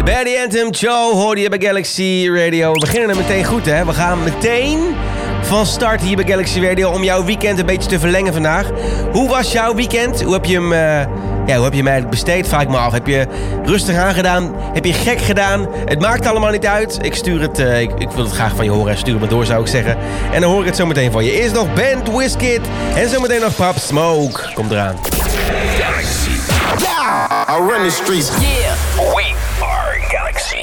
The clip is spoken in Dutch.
De Bad Anthem Show hoorde je bij Galaxy Radio. We beginnen er meteen goed, hè. We gaan meteen van start hier bij Galaxy Radio om jouw weekend een beetje te verlengen vandaag. Hoe was jouw weekend? Hoe heb je hem eigenlijk besteed? Vraag ik me af. Heb je rustig aangedaan? Heb je gek gedaan? Het maakt allemaal niet uit. Ik stuur het. Ik wil het graag van je horen. Stuur het me door, zou ik zeggen. En dan hoor ik het zo meteen van je. Eerst nog Band Wizkid. En zometeen nog Pop Smoke. Komt eraan. Galaxy. Yeah, I run the streets. Yeah, we are Galaxy.